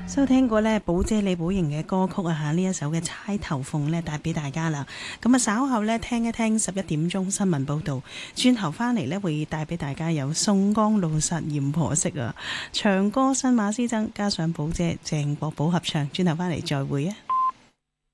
收聽過呢寶姐李寶瑩嘅歌曲啊嚇，呢一首嘅釵頭鳳呢帶俾大家啦。咁啊稍後呢聽一聽11點鐘新聞報導，轉頭翻嚟呢會帶俾大家有宋江怒殺閻婆惜啊，長歌新馬師曾加上寶姐鄭國寶合唱，轉頭翻嚟再會啊！